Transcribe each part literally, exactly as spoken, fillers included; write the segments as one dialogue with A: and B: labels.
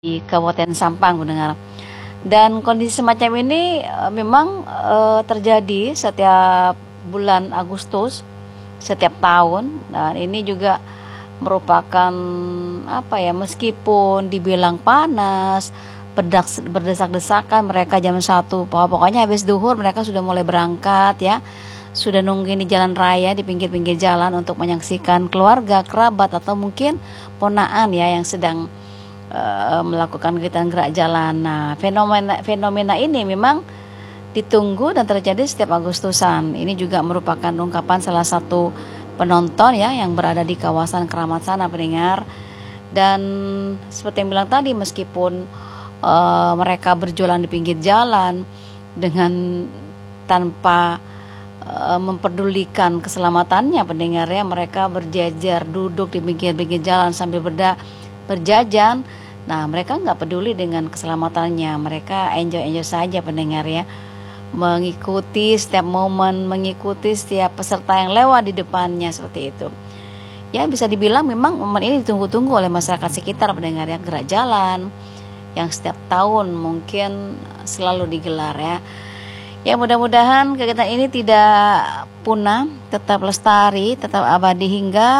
A: di Kabupaten Sampang mendengar. Dan kondisi semacam ini e, memang e, terjadi setiap bulan Agustus setiap tahun, dan ini juga merupakan apa ya, meskipun dibilang panas, berdas- berdesak-desakan, mereka jam satu pokoknya habis duhur mereka sudah mulai berangkat ya, sudah nungguin di jalan raya, di pinggir-pinggir jalan untuk menyaksikan keluarga, kerabat, atau mungkin ponaan ya yang sedang uh, melakukan kegiatan gerak jalan. Nah, fenomena fenomena ini memang ditunggu dan terjadi setiap Agustusan. Ini juga merupakan ungkapan salah satu penonton ya yang berada di kawasan Keramat sana, pendengar. Dan seperti yang bilang tadi, meskipun uh, mereka berjualan di pinggir jalan dengan tanpa uh, memperdulikan keselamatannya, pendengar ya, mereka berjajar duduk di pinggir-pinggir jalan sambil berda berjajan. Nah, mereka nggak peduli dengan keselamatannya, mereka enjoy-enjoy saja, pendengar ya, mengikuti setiap momen, mengikuti setiap peserta yang lewat di depannya, seperti itu. Ya, bisa dibilang memang momen ini ditunggu-tunggu oleh masyarakat sekitar, pendengar ya, gerak jalan yang setiap tahun mungkin selalu digelar ya. Ya, mudah-mudahan kegiatan ini tidak punah, tetap lestari, tetap abadi hingga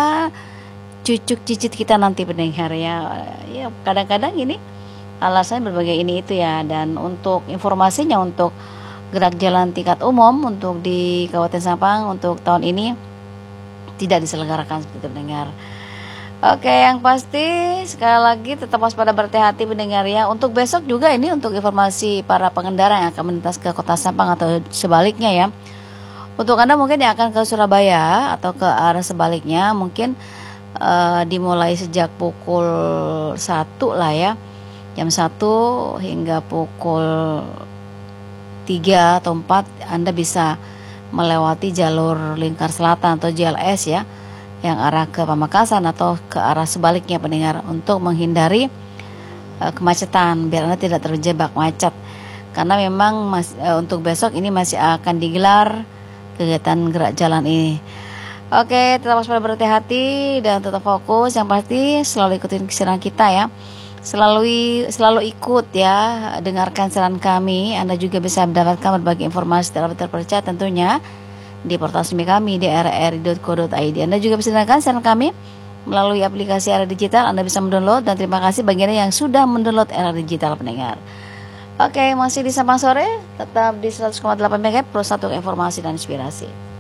A: cucuk cicit kita nanti, pendengar ya. Ya, kadang-kadang ini alasan berbagai ini itu ya. Dan untuk informasinya, untuk gerak jalan tingkat umum untuk di Kabupaten Sampang untuk tahun ini tidak diselenggarakan, seperti pendengar. Oke, yang pasti sekali lagi tetap waspada, berhati-hati pendengar ya. Untuk besok juga ini untuk informasi para pengendara yang akan melintas ke Kota Sampang atau sebaliknya ya. Untuk Anda mungkin yang akan ke Surabaya atau ke arah sebaliknya, mungkin uh, dimulai sejak pukul satu lah ya, jam satu hingga pukul tiga atau empat Anda bisa melewati jalur lingkar selatan atau J L S ya, yang arah ke Pamekasan atau ke arah sebaliknya, pendengar, untuk menghindari uh, kemacetan, biar Anda tidak terjebak macet. Karena memang mas, uh, untuk besok ini masih akan digelar kegiatan gerak jalan ini. Oke, tetap waspada, berhati-hati dan tetap fokus. Yang pasti selalu ikutin kesiaran kita ya. Selalu selalu ikut ya, dengarkan siaran kami. Anda juga bisa mendapatkan berbagai informasi terpercaya tentunya di portal resmi kami di r r i dot co dot i d. Anda juga bisa dengarkan siaran kami melalui aplikasi R R Digital. Anda bisa mendownload, dan terima kasih bagi Anda yang sudah mendownload R R Digital, pendengar. Oke, masih di Sampang Sore, tetap di seratus koma delapan M H Z, plus satu informasi dan inspirasi.